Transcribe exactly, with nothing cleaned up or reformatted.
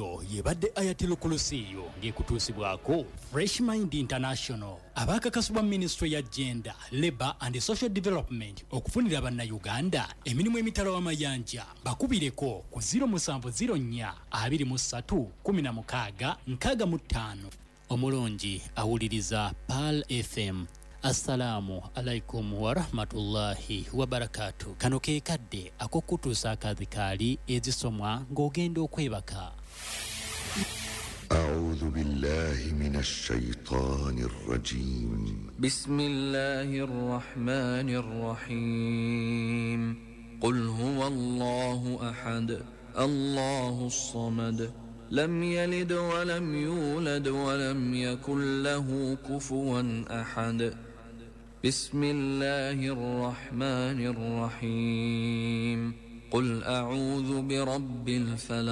eyo yebadde Ayatel Kulusiyo ng'ekutuusibwako Fresh Mind International abakakasibwa Ministry ya Gender, Labour and Social Development okufunira bannayuganda emirimu emitala w'amayanja bakubireko ku zero seven zero four two three one zero six six five. Omulongi awuliriza Pearl F M. Assalamu alaikum wa rahmatullahi wa barakatuh. Kano ke kadde akokutuusa akadhikaali ezisomwa ng'ogenda okwebaka. أعوذ بالله من الشيطان الرجيم بسم الله الرحمن الرحيم قل هو الله أحد الله الصمد لم يلد ولم يولد ولم يكن له كفوا أحد بسم الله الرحمن الرحيم قل أعوذ برب الفلق